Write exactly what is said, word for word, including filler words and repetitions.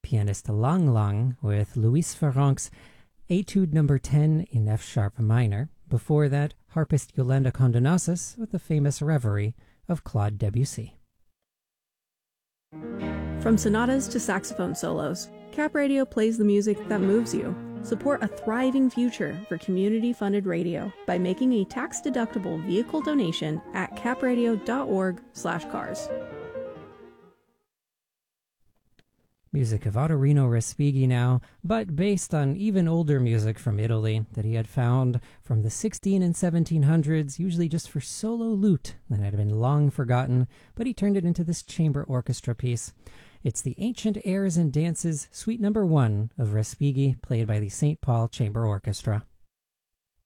pianist Lang Lang with Louis Farrenc's Etude number ten in F sharp minor. Before that, harpist Yolanda Condonasis with the famous Reverie of Claude Debussy. From sonatas to saxophone solos, Cap Radio plays the music that moves you. Support a thriving future for community-funded radio by making a tax-deductible vehicle donation at capradio.org slash cars. Music of Ottorino Respighi now, but based on even older music from Italy that he had found from the sixteen and seventeen hundreds, usually just for solo lute that had been long forgotten, but he turned it into this chamber orchestra piece. It's the Ancient Airs and Dances, Suite Number One of Respighi, played by the Saint Paul Chamber Orchestra.